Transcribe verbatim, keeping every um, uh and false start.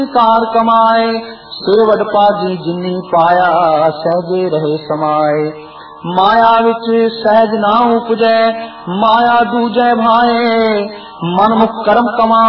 ਕਾਰ ਕਮਾਏ। ਸਿਰ ਵਡ ਪਾਜੀ ਜਿਨੀ ਪਾਇਆ, ਸਹਿਜੇ ਰਹੇ ਸਮਾਏ। ਮਾਇਆ ਵਿੱਚ ਸਹਿਜ ਨਾ ਉਪਜੈ, ਮਾਇਆ ਦੂਜੈ ਭਾਏ। ਮਨ ਮੁਖ ਕਰਮ ਕਮਾ